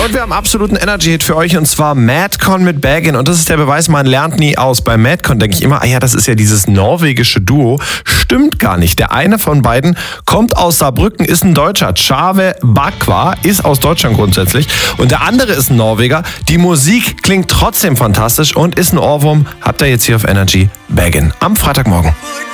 Und wir haben absoluten Energy-Hit für euch und zwar Madcon mit Baggin. Und das ist der Beweis, man lernt nie aus. Bei Madcon denke ich immer, das ist ja dieses norwegische Duo. Stimmt gar nicht. Der eine von beiden kommt aus Saarbrücken, ist ein Deutscher. Tjave Bakwa ist aus Deutschland grundsätzlich. Und der andere ist ein Norweger. Die Musik klingt trotzdem fantastisch und ist ein Ohrwurm. Habt ihr jetzt hier auf Energy Baggin am Freitagmorgen.